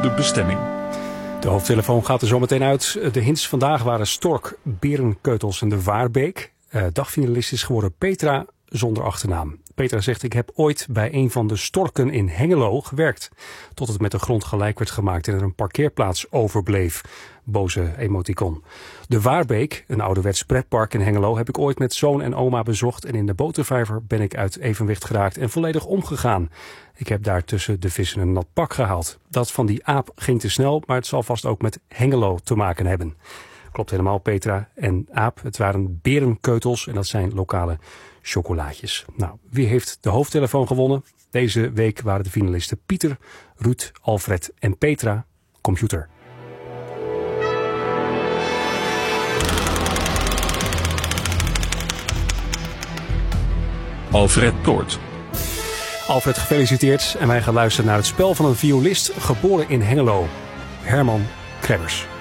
volgende bestemming. De hoofdtelefoon gaat er zo meteen uit. De hints vandaag waren Stork, Berenkeutels en de Waarbeek. Dagfinalist is geworden Petra zonder achternaam. Petra zegt: ik heb ooit bij een van de storken in Hengelo gewerkt. Tot het met de grond gelijk werd gemaakt en er een parkeerplaats overbleef. Boze emoticon. De Waarbeek, een ouderwets pretpark in Hengelo, heb ik ooit met zoon en oma bezocht. En in de botervijver ben ik uit evenwicht geraakt en volledig omgegaan. Ik heb daar tussen de vissen een nat pak gehaald. Dat van die aap ging te snel, maar het zal vast ook met Hengelo te maken hebben. Klopt helemaal, Petra en aap. Het waren berenkeutels en dat zijn lokale chocolaatjes. Nou, wie heeft de hoofdtelefoon gewonnen? Deze week waren de finalisten Pieter, Ruud, Alfred en Petra. Computer. Alfred Toort. Alfred, gefeliciteerd. En wij gaan luisteren naar het spel van een violist geboren in Hengelo. Herman Krebbers.